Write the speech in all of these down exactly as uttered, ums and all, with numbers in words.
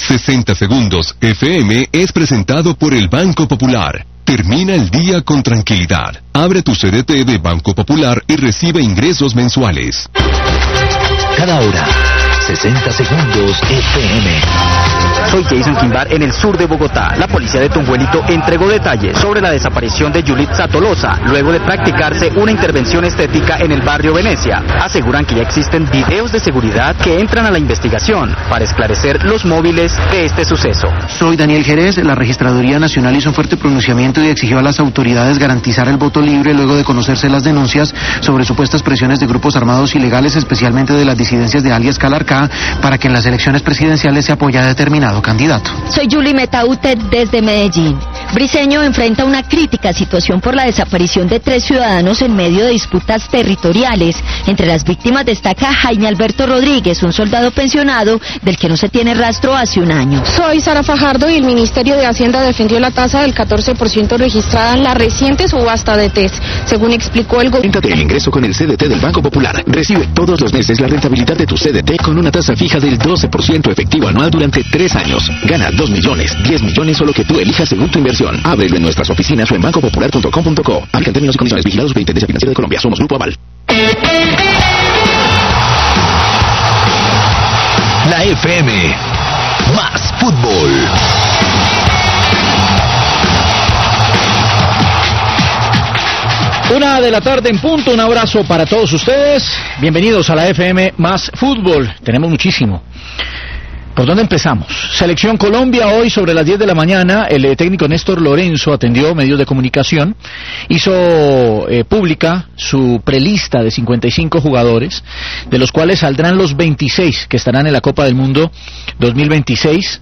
sesenta Segundos F M es presentado por el Banco Popular. Termina el día con tranquilidad. Abre tu C D T de Banco Popular y recibe ingresos mensuales. Cada hora, sesenta Segundos F M. Soy Jason Quimbar en el sur de Bogotá. La policía de Tunjuelito entregó detalles sobre la desaparición de Yulitza Tolosa luego de practicarse una intervención estética en el barrio Venecia. Aseguran que ya existen videos de seguridad que entran a la investigación para esclarecer los móviles de este suceso. Soy Daniel Jerez. La Registraduría Nacional hizo un fuerte pronunciamiento y exigió a las autoridades garantizar el voto libre luego de conocerse las denuncias sobre supuestas presiones de grupos armados ilegales, especialmente de las disidencias de alias Calarcá, para que en las elecciones presidenciales se apoye a determinado candidato. Soy Julie Metaute desde Medellín. Briceño enfrenta una crítica situación por la desaparición de tres ciudadanos en medio de disputas territoriales. Entre las víctimas destaca Jaime Alberto Rodríguez, un soldado pensionado del que no se tiene rastro hace un año. Soy Sara Fajardo y el Ministerio de Hacienda defendió la tasa del catorce por ciento registrada en la reciente subasta de test, según explicó el gobierno. Aumentate el ingreso con el C D T del Banco Popular. Recibe todos los meses la rentabilidad de tu C D T con una tasa fija del doce por ciento efectivo anual durante tres años. Gana dos millones, diez millones o lo que tú elijas según tu inversión. Ábrelo en nuestras oficinas o en banco popular punto com punto co. Aplican términos y condiciones. Vigilados por Superintendencia Financiera de Colombia. Somos Grupo Aval. La F M. Más fútbol. Una de la tarde en punto, un abrazo para todos ustedes. Bienvenidos a la F M Más Fútbol. Tenemos muchísimo. ¿Por dónde empezamos? Selección Colombia, hoy sobre las diez de la mañana, el técnico Néstor Lorenzo atendió medios de comunicación, hizo eh, pública su prelista de cincuenta y cinco jugadores, de los cuales saldrán los veintiséis que estarán en la Copa del Mundo dos mil veintiséis.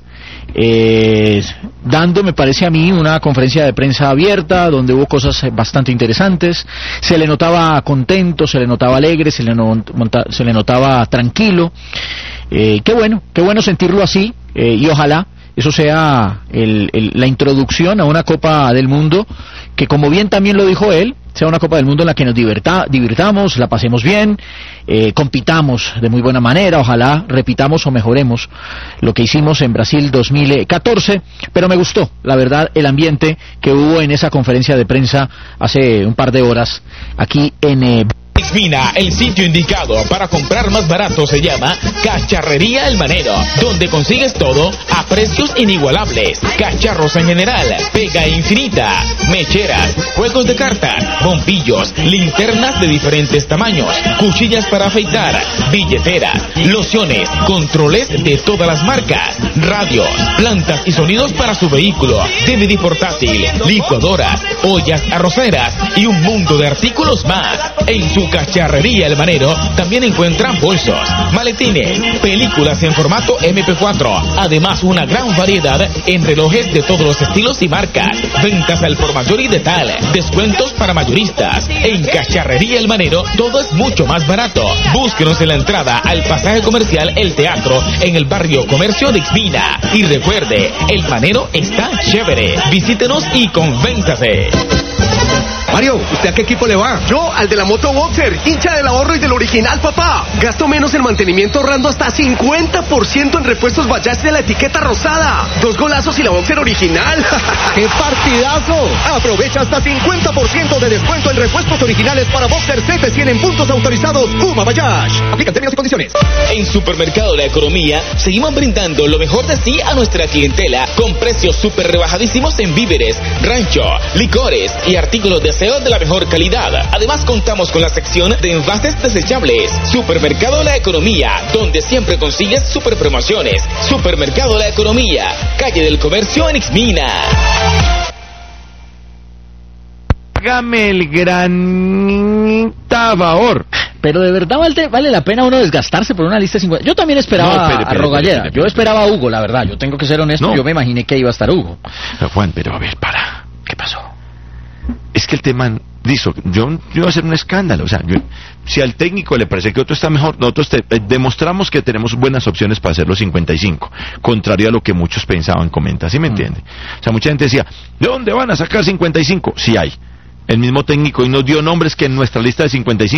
Eh, dando, me parece a mí, una conferencia de prensa abierta donde hubo cosas bastante interesantes. Se le notaba contento, se le notaba alegre, se le, no, monta, se le notaba tranquilo. Eh, qué bueno, qué bueno sentirlo así, eh, y ojalá eso sea el, el, la introducción a una Copa del Mundo que, como bien también lo dijo él, sea una Copa del Mundo en la que nos diverta, divirtamos, la pasemos bien, eh, compitamos de muy buena manera, ojalá repitamos o mejoremos lo que hicimos en Brasil dos mil catorce, pero me gustó, la verdad, el ambiente que hubo en esa conferencia de prensa hace un par de horas aquí en... Eh, Xmina, el sitio indicado para comprar más barato se llama Cacharrería El Manero, donde consigues todo a precios inigualables. Cacharros en general, pega infinita, mecheras, juegos de cartas, bombillos, linternas de diferentes tamaños, cuchillas para afeitar, billeteras, lociones, controles de todas las marcas, radios, plantas y sonidos para su vehículo, D V D portátil, licuadoras, ollas arroceras y un mundo de artículos más. En su Cacharrería El Manero también encuentran bolsos, maletines, películas en formato eme pe cuatro, además una gran variedad en relojes de todos los estilos y marcas, ventas al por mayor y de tal, descuentos para mayoristas. En Cacharrería El Manero todo es mucho más barato. Búsquenos en la entrada al pasaje comercial El Teatro en el barrio Comercio de Xmina. Y recuerde, El Manero está chévere. Visítenos y convénzase. Mario, ¿usted a qué equipo le va? Yo, al de la moto Boxer, hincha del ahorro y del original, papá. Gasto menos en mantenimiento ahorrando hasta cincuenta por ciento en repuestos Bajaj de la etiqueta rosada. Dos golazos y la Boxer original. ¡Qué partidazo! Aprovecha hasta cincuenta por ciento de descuento en repuestos originales para Boxer C cien en puntos autorizados Puma Bajaj. Aplican términos y condiciones. En Supermercado La Economía seguimos brindando lo mejor de sí a nuestra clientela con precios súper rebajadísimos en víveres, rancho, licores y artículos de aseo de la mejor calidad. Además contamos con la sección de envases desechables. Supermercado La Economía, donde siempre consigues super promociones. Supermercado La Economía, calle del Comercio en Xmina. Hágame el gran favor. Pero de verdad vale, vale la pena uno desgastarse por una lista de cincuenta. Yo también esperaba no, espere, espere, a Rogallera. Espere, espere, espere. Yo esperaba a Hugo, la verdad. Yo tengo que ser honesto. No. Yo me imaginé que iba a estar Hugo. No, Juan, pero a ver, para. ¿Qué pasó? Es que el tema listo, yo, yo voy a hacer un escándalo, o sea, yo, si al técnico le parece que otro está mejor, nosotros te, eh, demostramos que tenemos buenas opciones para hacer los cincuenta y cinco, contrario a lo que muchos pensaban, comenta, ¿sí me mm. entiende? O sea, mucha gente decía, ¿de dónde van a sacar cincuenta y cinco? Sí hay, el mismo técnico y nos dio nombres que en nuestra lista de cincuenta y cinco